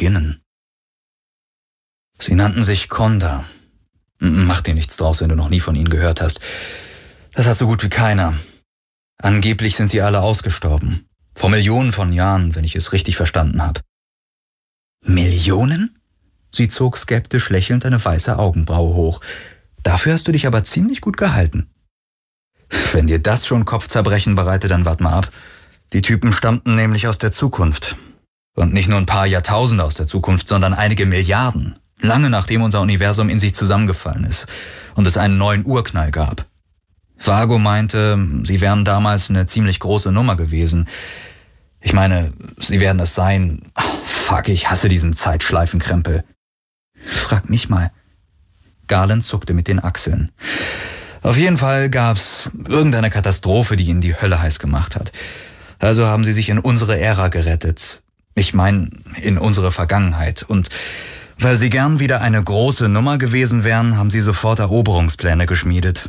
beginnen? Sie nannten sich Konda. Mach dir nichts draus, wenn du noch nie von ihnen gehört hast. Das hat so gut wie keiner. Angeblich sind sie alle ausgestorben. Vor Millionen von Jahren, wenn ich es richtig verstanden habe. Millionen? Sie zog skeptisch lächelnd eine weiße Augenbraue hoch. Dafür hast du dich aber ziemlich gut gehalten. Wenn dir das schon Kopfzerbrechen bereitet, dann wart mal ab. Die Typen stammten nämlich aus der Zukunft. Und nicht nur ein paar Jahrtausende aus der Zukunft, sondern einige Milliarden. Lange nachdem unser Universum in sich zusammengefallen ist und es einen neuen Urknall gab. Vago meinte, sie wären damals eine ziemlich große Nummer gewesen. Ich meine, sie werden es sein. Fuck, ich hasse diesen Zeitschleifenkrempel. Frag mich mal. Galen zuckte mit den Achseln. Auf jeden Fall gab's irgendeine Katastrophe, die ihnen die Hölle heiß gemacht hat. Also haben sie sich in unsere Ära gerettet. Ich meine, in unsere Vergangenheit. Und weil sie gern wieder eine große Nummer gewesen wären, haben sie sofort Eroberungspläne geschmiedet.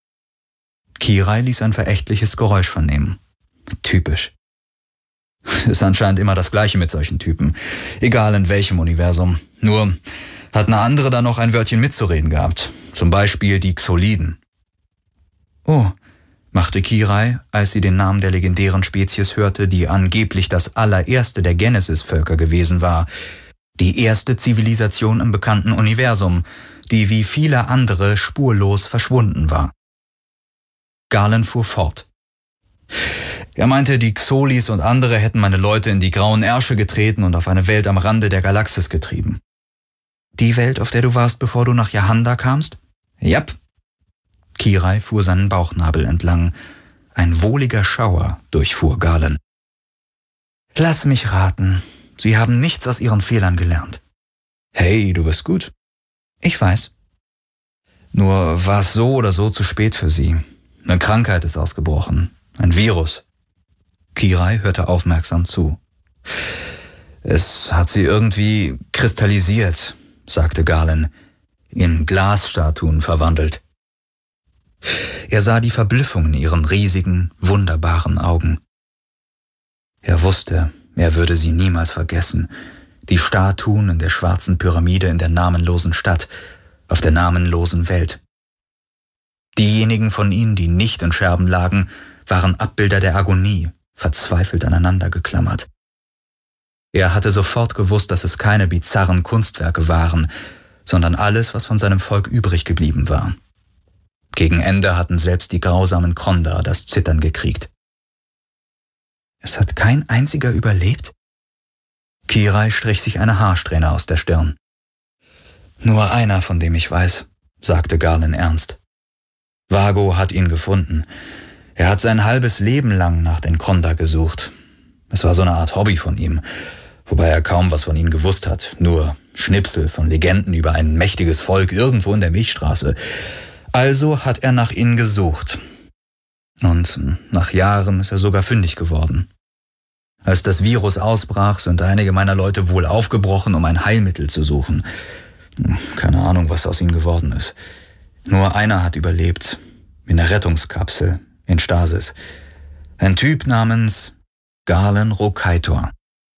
Kirai ließ ein verächtliches Geräusch vernehmen. Typisch. Ist anscheinend immer das Gleiche mit solchen Typen. Egal in welchem Universum. Nur hat eine andere da noch ein Wörtchen mitzureden gehabt. Zum Beispiel die Xoliden. Oh, machte Kirai, als sie den Namen der legendären Spezies hörte, die angeblich das allererste der Genesis-Völker gewesen war. Die erste Zivilisation im bekannten Universum, die wie viele andere spurlos verschwunden war. Galen fuhr fort. Er meinte, die Xolis und andere hätten meine Leute in die grauen Ärsche getreten und auf eine Welt am Rande der Galaxis getrieben. Die Welt, auf der du warst, bevor du nach Jahanda kamst? Jap. Kirai fuhr seinen Bauchnabel entlang. Ein wohliger Schauer durchfuhr Galen. Lass mich raten. Sie haben nichts aus ihren Fehlern gelernt. Hey, du bist gut. Ich weiß. Nur war es so oder so zu spät für sie. Eine Krankheit ist ausgebrochen. Ein Virus. Kirai hörte aufmerksam zu. Es hat sie irgendwie kristallisiert, sagte Galen, in Glasstatuen verwandelt. Er sah die Verblüffung in ihren riesigen, wunderbaren Augen. Er wusste, er würde sie niemals vergessen, die Statuen in der schwarzen Pyramide in der namenlosen Stadt, auf der namenlosen Welt. Diejenigen von ihnen, die nicht in Scherben lagen, waren Abbilder der Agonie, verzweifelt aneinander geklammert. Er hatte sofort gewusst, dass es keine bizarren Kunstwerke waren, sondern alles, was von seinem Volk übrig geblieben war. Gegen Ende hatten selbst die grausamen Konda das Zittern gekriegt. Es hat kein einziger überlebt? Kirai strich sich eine Haarsträhne aus der Stirn. Nur einer, von dem ich weiß, sagte Galen ernst. Vago hat ihn gefunden. Er hat sein halbes Leben lang nach den Konda gesucht. Es war so eine Art Hobby von ihm, wobei er kaum was von ihnen gewusst hat, nur Schnipsel von Legenden über ein mächtiges Volk irgendwo in der Milchstraße. Also hat er nach ihnen gesucht. Und nach Jahren ist er sogar fündig geworden. Als das Virus ausbrach, sind einige meiner Leute wohl aufgebrochen, um ein Heilmittel zu suchen. Keine Ahnung, was aus ihnen geworden ist. Nur einer hat überlebt, in der Rettungskapsel, in Stasis. Ein Typ namens Galen Rokaitor.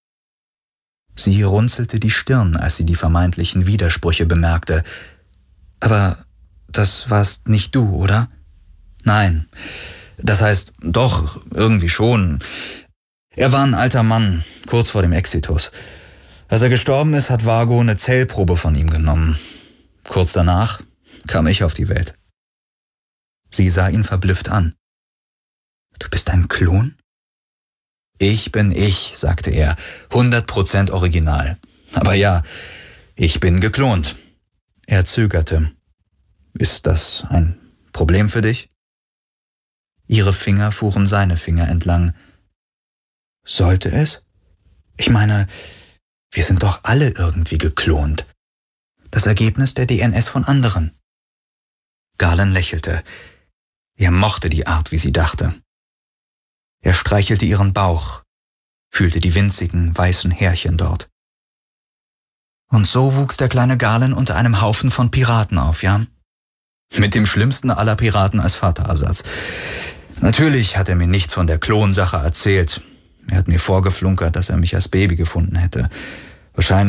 Sie runzelte die Stirn, als sie die vermeintlichen Widersprüche bemerkte. Aber das warst nicht du, oder? Nein. Das heißt, doch, irgendwie schon. Er war ein alter Mann, kurz vor dem Exitus. Als er gestorben ist, hat Vago eine Zellprobe von ihm genommen. Kurz danach kam ich auf die Welt. Sie sah ihn verblüfft an. Du bist ein Klon? Ich bin ich, sagte er, 100% original. Aber ja, ich bin geklont. Er zögerte. Ist das ein Problem für dich? Ihre Finger fuhren seine Finger entlang. Sollte es? Ich meine, wir sind doch alle irgendwie geklont. Das Ergebnis der DNS von anderen. Galen lächelte. Er mochte die Art, wie sie dachte. Er streichelte ihren Bauch, fühlte die winzigen, weißen Härchen dort. Und so wuchs der kleine Galen unter einem Haufen von Piraten auf, ja? Mit dem schlimmsten aller Piraten als Vaterersatz. Natürlich hat er mir nichts von der Klonsache erzählt. Er hat mir vorgeflunkert, dass er mich als Baby gefunden hätte. Wahrscheinlich